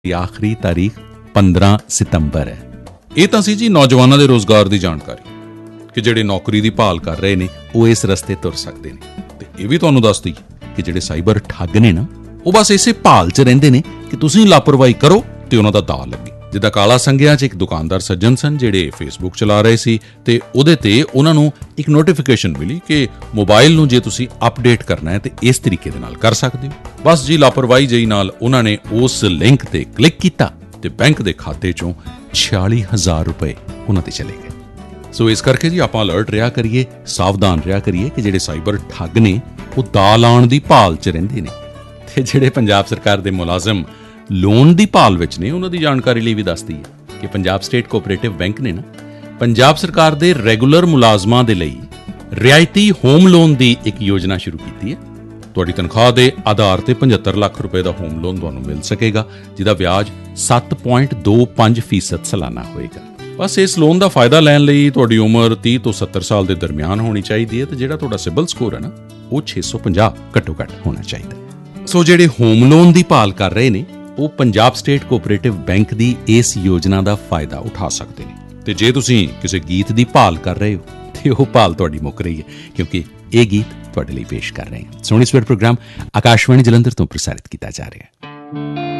ਦੀ ਆਖਰੀ ਤਾਰੀਖ 15 ਸਤੰਬਰ ਹੈ। ਇਹ ਤਾਂ ਸੀ ਜੀ ਨੌਜਵਾਨਾਂ ਦੇ ਰੋਜ਼ਗਾਰ ਦੀ ਜਾਣਕਾਰੀ ਕਿ ਜਿਹੜੇ ਨੌਕਰੀ ਦੀ ਭਾਲ ਕਰ ਰਹੇ ਨੇ ਉਹ ਇਸ ਰਸਤੇ ਤੁਰ ਸਕਦੇ ਨੇ। ਤੇ ਇਹ ਵੀ ਤੁਹਾਨੂੰ ਦੱਸ ਦਈਏ ਕਿ ਜਿਹੜੇ ਸਾਈਬਰ ਠੱਗ ਨੇ ਨਾ, ਉਹ ਬਸ ਇਸੇ ਭਾਲ 'ਚ ਰਹਿੰਦੇ ਨੇ ਕਿ ਤੁਸੀਂ ਲਾਪਰਵਾਹੀ ਕਰੋ ਤੇ ਉਹਨਾਂ ਦਾ ਦਾਅ ਲੱਗੇ। ਜਿੱਦਾਂ ਕਾਲਾ ਸੰਘਿਆਂ 'ਚ ਇੱਕ ਦੁਕਾਨਦਾਰ ਸੱਜਣ ਸਨ ਜਿਹੜੇ ਫੇਸਬੁੱਕ ਚਲਾ ਰਹੇ ਸੀ ਤੇ ਉਹਦੇ ਤੇ ਉਹਨਾਂ ਨੂੰ ਇੱਕ ਨੋਟੀਫਿਕੇਸ਼ਨ ਮਿਲੀ ਕਿ ਮੋਬਾਈਲ ਨੂੰ ਜੇ ਤੁਸੀਂ ਅਪਡੇਟ ਕਰਨਾ ਹੈ ਤੇ ਇਸ ਤਰੀਕੇ ਦੇ ਨਾਲ ਕਰ ਸਕਦੇ ਹੋ। ਬਸ ਜੀ ਲਾਪਰਵਾਹੀ ਜਿਹੀ ਨਾਲ ਉਹਨਾਂ ਨੇ ਉਸ ਲਿੰਕ ਤੇ ਕਲਿੱਕ ਕੀਤਾ ਤੇ ਬੈਂਕ ਦੇ ਖਾਤੇ 'ਚੋਂ 46,000 ਰੁਪਏ ਉਹਨਾਂ ਤੇ ਚਲੇ ਗਏ। ਸੋ ਇਸ ਕਰਕੇ ਜੀ ਆਪਾਂ ਅਲਰਟ ਰਿਹਾ ਕਰੀਏ, ਸਾਵਧਾਨ ਰਿਹਾ ਕਰੀਏ ਕਿ ਜਿਹੜੇ ਸਾਈਬਰ ਠੱਗ ਨੇ ਉਹ ਦਾਅ ਲਾਉਣ ਦੀ ਭਾਲ 'ਚ ਰਹਿੰਦੇ ਨੇ। ਤੇ ਜਿਹੜੇ ਪੰਜਾਬ ਸਰਕਾਰ ਦੇ ਮੁਲਾਜ਼ਮ ਲੋਨ ਦੀ ਭਾਲ ਵਿੱਚ ਨੇ ਉਹਨਾਂ ਦੀ ਜਾਣਕਾਰੀ ਲਈ ਵੀ ਦੱਸਦੀ ਹੈ ਕਿ ਪੰਜਾਬ ਸਟੇਟ ਕੋਆਪਰੇਟਿਵ ਬੈਂਕ ਨੇ ਨਾ ਪੰਜਾਬ ਸਰਕਾਰ ਦੇ ਰੈਗੂਲਰ ਮੁਲਾਜ਼ਮਾਂ ਦੇ ਲਈ ਰਿਆਇਤੀ ਹੋਮ ਲੋਨ ਦੀ ਇੱਕ ਯੋਜਨਾ ਸ਼ੁਰੂ ਕੀਤੀ ਹੈ। ਤੁਹਾਡੀ ਤਨਖਾਹ ਦੇ ਆਧਾਰ ਤੇ 75 ਲੱਖ ਰੁਪਏ ਦਾ ਹੋਮ ਲੋਨ ਤੁਹਾਨੂੰ ਮਿਲ ਸਕੇਗਾ, ਜਿਹਦਾ ਵਿਆਜ 7.25% ਸਾਲਾਨਾ ਹੋਏਗਾ। ਬਸ ਇਸ ਲੋਨ ਦਾ ਫਾਇਦਾ ਲੈਣ ਲਈ ਤੁਹਾਡੀ ਉਮਰ 30 ਤੋਂ 70 ਸਾਲ ਦੇ ਦਰਮਿਆਨ ਹੋਣੀ ਚਾਹੀਦੀ ਹੈ ਤੇ ਜਿਹੜਾ ਤੁਹਾਡਾ ਸਿਬਲ ਸਕੋਰ ਹੈ ਨਾ ਉਹ 650 ਘੱਟੋ ਘੱਟ ਹੋਣਾ ਚਾਹੀਦਾ ਹੈ। ਸੋ ਜਿਹੜੇ ਹੋਮ ਲੋਨ ਦੀ ਭਾਲ ਕਰ ਰਹੇ ਨੇ ਉਹ ਪੰਜਾਬ ਸਟੇਟ ਕੋਆਪਰੇਟਿਵ ਬੈਂਕ ਦੀ ਇਸ ਯੋਜਨਾ ਦਾ ਫਾਇਦਾ ਉਠਾ ਸਕਦੇ ਨੇ। ਤੇ ਜੇ ਤੁਸੀਂ ਕਿਸੇ ਗੀਤ ਦੀ ਭਾਲ ਕਰ ਰਹੇ ਹੋ ਤੇ ਉਹ ਭਾਲ ਤੁਹਾਡੀ ਮੁੱਕ ਰਹੀ ਹੈ, ਕਿਉਂਕਿ ਇਹ ਗੀਤ ਤੁਹਾਡੇ ਲਈ ਪੇਸ਼ ਕਰ ਰਹੇ ਹਾਂ। ਸੋਹਣੀ ਸਵੇਰ ਪ੍ਰੋਗਰਾਮ ਆਕਾਸ਼ਵਾਣੀ ਜਲੰਧਰ ਤੋਂ ਪ੍ਰਸਾਰਿਤ ਕੀਤਾ ਜਾ ਰਿਹਾ ਹੈ।